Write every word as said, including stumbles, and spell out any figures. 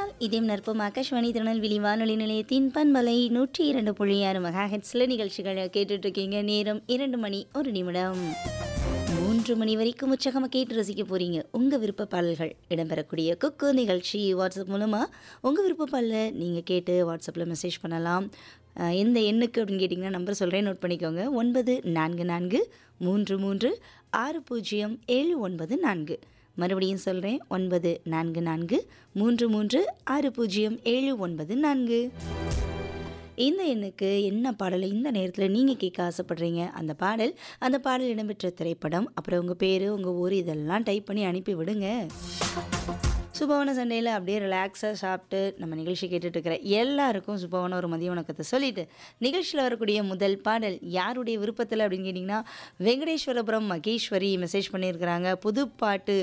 கேட்டால் இதயம் நற்பம் ஆகாஷ்வாணி திருநெல்வேலி வானொலி நிலையத்தின் பண்பலை நூற்றி இரண்டு புள்ளி ஆறு மெகா ஹெட்ஸில் நிகழ்ச்சிகளை கேட்டுட்ருக்கீங்க. நேரம் இரண்டு மணி ஒரு நிமிடம். மூன்று மணி வரைக்கும் உற்சாகமாக கேட்டு ரசிக்க போகிறீங்க. உங்கள் விருப்ப பாடல்கள் இடம்பெறக்கூடிய குக்கு நிகழ்ச்சி வாட்ஸ்அப் மூலமாக உங்கள் விருப்ப பாடலை நீங்கள் கேட்டு வாட்ஸ்அப்பில் மெசேஜ் பண்ணலாம். அஹ் எந்த எண்ணுக்கு அப்படின்னு கேட்டிங்கன்னா நம்பர் சொல்கிறேன், நோட் பண்ணிக்கோங்க. ஒன்பது நான்கு நான்கு மூன்று மூன்று ஆறு பூஜ்ஜியம் ஏழு ஒன்பது நான்கு. மறுபடியும் சொல்கிறேன், ஒன்பது நான்கு நான்கு மூன்று மூன்று ஆறு பூஜ்ஜியம் ஏழு ஒன்பது நான்கு. இந்த எண்ணுக்கு என்ன பாடலை இந்த நேரத்தில் நீங்கள் கேட்க ஆசைப்படுறீங்க, அந்த பாடல் அந்த பாடல் இடம்பெற்ற திரைப்படம், அப்புறம் உங்கள் பேர் உங்கள் ஊர் இதெல்லாம் டைப் பண்ணி அனுப்பி விடுங்க. சுபவன சண்டையில் அப்படியே ரிலாக்ஸாக சாப்பிட்டு நம்ம நிகழ்ச்சி கேட்டுட்ருக்கிற எல்லாருக்கும் சுபவன ஒரு மதிய வணக்கத்தை சொல்லிவிட்டு நிகழ்ச்சியில் வரக்கூடிய முதல் பாடல் யாருடைய விருப்பத்தில் அப்படின்னு கேட்டிங்கன்னா வெங்கடேஸ்வரபுரம் மகேஸ்வரி மெசேஜ் பண்ணியிருக்கிறாங்க. புது பாட்டு